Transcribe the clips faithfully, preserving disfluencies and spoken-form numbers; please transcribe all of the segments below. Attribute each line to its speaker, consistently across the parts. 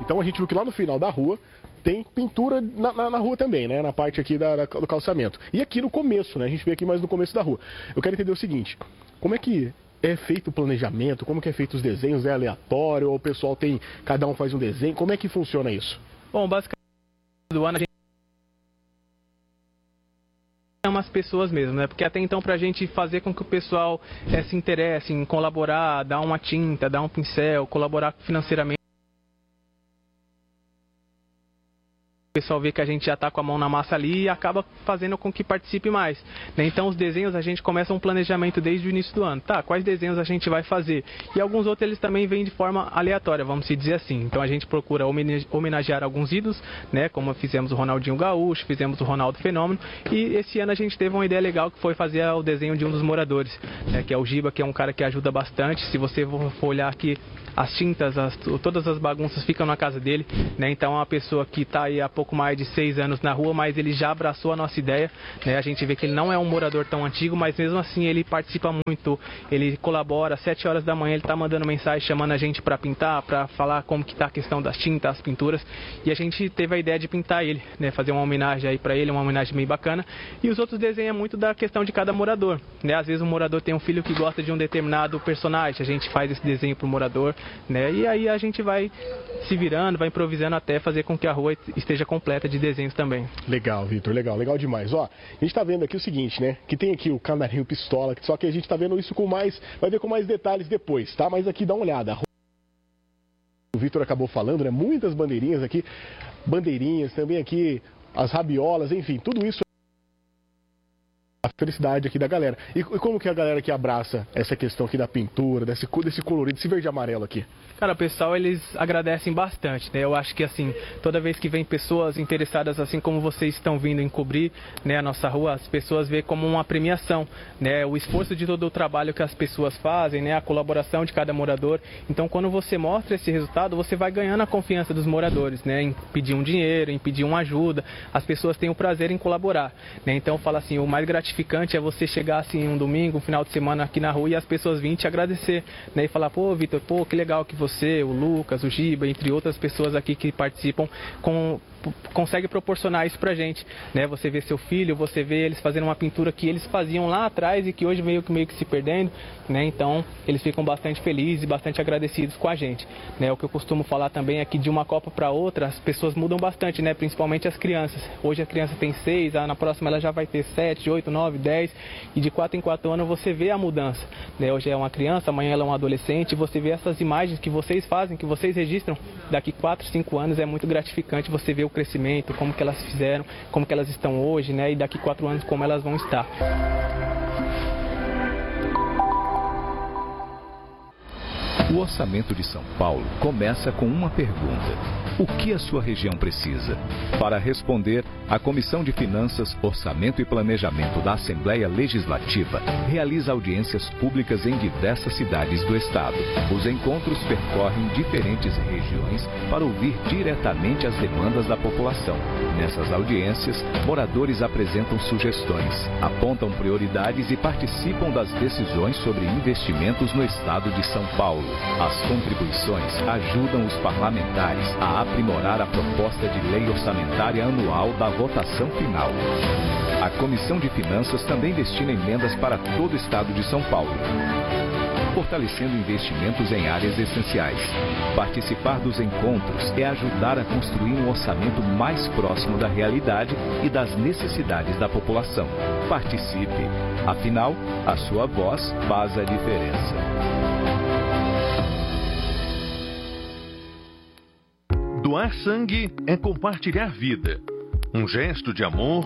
Speaker 1: Então a gente viu que lá no final da rua tem pintura na, na, na rua também, né? Na parte aqui da, da, do calçamento. E aqui no começo, né? A gente vê aqui mais no começo da rua. Eu quero entender o seguinte, como é que é feito o planejamento, como que é feito os desenhos, é aleatório, ou o pessoal tem, cada um faz um desenho, como é que funciona isso?
Speaker 2: Bom, basicamente, do ano a gente é umas pessoas mesmo, né? Porque até então, pra gente fazer com que o pessoal é, se interesse em colaborar, dar uma tinta, dar um pincel, colaborar financeiramente, o pessoal vê que a gente já está com a mão na massa ali e acaba fazendo com que participe mais, né? Então os desenhos a gente começa um planejamento desde o início do ano, tá? Quais desenhos a gente vai fazer? E alguns outros eles também vêm de forma aleatória, vamos se dizer assim. Então a gente procura homenagear alguns ídolos, né? Como fizemos o Ronaldinho Gaúcho, fizemos o Ronaldo Fenômeno, e esse ano a gente teve uma ideia legal que foi fazer o desenho de um dos moradores, né? Que é o Giba, que é um cara que ajuda bastante. Se você for olhar aqui, as tintas, as, todas as bagunças ficam na casa dele, né? Então é uma pessoa que está aí há pouco mais de seis anos na rua, mas ele já abraçou a nossa ideia, né? A gente vê que ele não é um morador tão antigo, mas mesmo assim ele participa muito, ele colabora. Às sete horas da manhã ele está mandando mensagem, chamando a gente para pintar, para falar como que está a questão das tintas, as pinturas, e a gente teve a ideia de pintar ele, né? Fazer uma homenagem aí para ele, uma homenagem bem bacana. E os outros desenhos é muito da questão de cada morador, né? Às vezes um morador tem um filho que gosta de um determinado personagem, a gente faz esse desenho para o morador, né? E aí a gente vai se virando, vai improvisando até fazer com que a rua esteja completa de desenhos também.
Speaker 1: Legal, Vitor, legal, legal demais. Ó, a gente tá vendo aqui o seguinte, né? Que tem aqui o canarinho pistola, só que a gente tá vendo isso com mais, vai ver com mais detalhes depois, tá? Mas aqui dá uma olhada. O Vitor acabou falando, né? Muitas bandeirinhas aqui, bandeirinhas também aqui, as rabiolas, enfim, tudo isso. A felicidade aqui da galera. E, e como que a galera que abraça essa questão aqui da pintura, desse, desse colorido, desse verde e amarelo aqui?
Speaker 2: Cara, o pessoal, eles agradecem bastante, né? Eu acho que, assim, toda vez que vem pessoas interessadas, assim como vocês estão vindo em cobrir, né, a nossa rua, as pessoas veem como uma premiação, né? O esforço de todo o trabalho que as pessoas fazem, né? A colaboração de cada morador. Então, quando você mostra esse resultado, você vai ganhando a confiança dos moradores, né? Em pedir um dinheiro, em pedir uma ajuda. As pessoas têm o prazer em colaborar, né? Então, eu falo assim, o mais gratificante é você chegar, assim, um domingo, um final de semana aqui na rua e as pessoas virem te agradecer, né? E falar, pô, Vitor, pô, que legal que você Você, o Lucas, o Giba, entre outras pessoas aqui que participam, com, consegue proporcionar isso pra gente, né? Você vê seu filho, você vê eles fazendo uma pintura que eles faziam lá atrás e que hoje meio que meio que se perdendo, né? Então eles ficam bastante felizes e bastante agradecidos com a gente, né? O que eu costumo falar também é que de uma Copa para outra as pessoas mudam bastante, né? Principalmente as crianças. Hoje a criança tem seis, na próxima ela já vai ter sete, oito, nove, dez, e de quatro em quatro anos você vê a mudança, né? Hoje é uma criança, amanhã ela é um adolescente, e você vê essas imagens que vocês fazem, que vocês registram daqui quatro, cinco anos, é muito gratificante você ver o crescimento, como que elas fizeram, como que elas estão hoje, né? E daqui quatro anos como elas vão estar.
Speaker 3: O Orçamento de São Paulo começa com uma pergunta: o que a sua região precisa? Para responder, a Comissão de Finanças, Orçamento e Planejamento da Assembleia Legislativa realiza audiências públicas em diversas cidades do estado. Os encontros percorrem diferentes regiões para ouvir diretamente as demandas da população. Nessas audiências, moradores apresentam sugestões, apontam prioridades e participam das decisões sobre investimentos no estado de São Paulo. As contribuições ajudam os parlamentares a aprimorar a proposta de lei orçamentária anual da votação final. A Comissão de Finanças também destina emendas para todo o estado de São Paulo, fortalecendo investimentos em áreas essenciais. Participar dos encontros é ajudar a construir um orçamento mais próximo da realidade e das necessidades da população. Participe, afinal, a sua voz faz a diferença.
Speaker 4: Doar sangue é compartilhar vida. Um gesto de amor,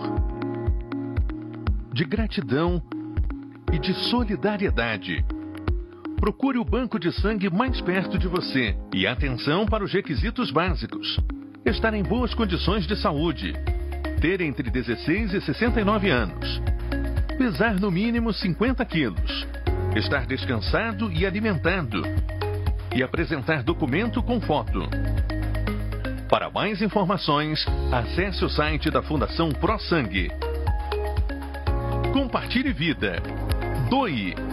Speaker 4: de gratidão e de solidariedade. Procure o banco de sangue mais perto de você e atenção para os requisitos básicos. Estar em boas condições de saúde. Ter entre dezesseis e sessenta e nove anos. Pesar no mínimo cinquenta quilos. Estar descansado e alimentado. E apresentar documento com foto. Para mais informações, acesse o site da Fundação ProSangue. Compartilhe vida. Doe.